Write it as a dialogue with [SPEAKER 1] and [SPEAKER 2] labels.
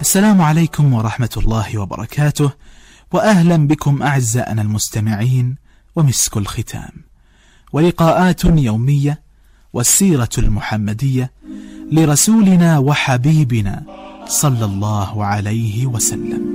[SPEAKER 1] السلام عليكم ورحمة الله وبركاته، وأهلا بكم أعزائنا المستمعين، ومسك الختام، ولقاءات يومية، والسيرة المحمدية لرسولنا وحبيبنا صلى الله عليه وسلم.